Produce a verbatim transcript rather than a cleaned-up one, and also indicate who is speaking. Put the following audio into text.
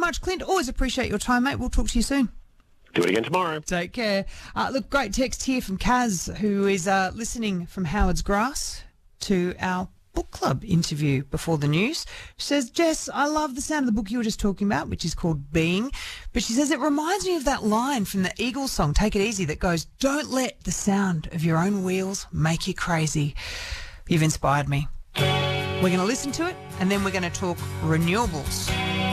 Speaker 1: much, Clint. Always appreciate your time, mate. We'll talk to you soon.
Speaker 2: Do it again tomorrow.
Speaker 1: Take care. Uh, look, great text here from Kaz, who is uh, listening from Howard's Grass to our book club interview before the news. She says, Jess, I love the sound of the book you were just talking about, which is called Being. But she says it reminds me of that line from the Eagles song, Take It Easy, that goes, don't let the sound of your own wheels make you crazy. You've inspired me. We're going to listen to it, and then we're going to talk renewables.